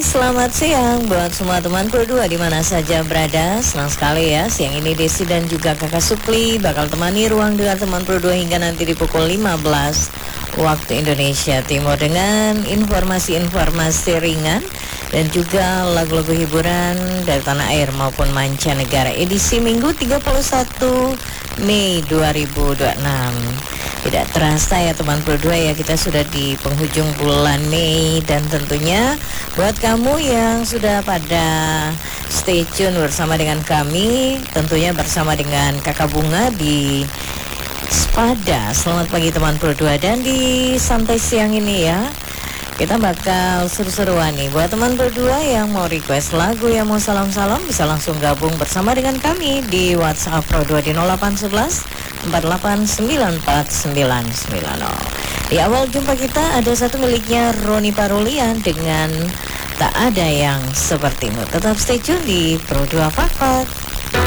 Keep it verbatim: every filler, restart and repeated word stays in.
Selamat siang buat semua teman Pro dua di mana saja berada. Senang sekali ya siang ini Desi dan juga Kakak Supli bakal temani ruang dengar teman Pro dua hingga nanti di pukul lima belas waktu Indonesia Timur dengan informasi-informasi ringan dan juga lagu-lagu hiburan dari tanah air maupun mancanegara. Edisi Minggu tiga puluh satu Mei dua ribu dua puluh enam. Tidak terasa ya teman Pro dua ya, kita sudah di penghujung bulan Mei. Dan tentunya buat kamu yang sudah pada stay tune bersama dengan kami, tentunya bersama dengan Kakak Bunga di Spada. Selamat pagi teman Pro dua. Dan di santai siang ini ya, kita bakal seru-seruan nih. Buat teman Pro dua yang mau request lagu, yang mau salam-salam, bisa langsung gabung bersama dengan kami di WhatsApp Pro dua di nol delapan satu satu empat delapan sembilan empat sembilan sembilan nol. Di awal jumpa kita ada satu miliknya Roni Parulian dengan Tak Ada Yang Sepertimu. Tetap stay tune di Pro dua Fakfak.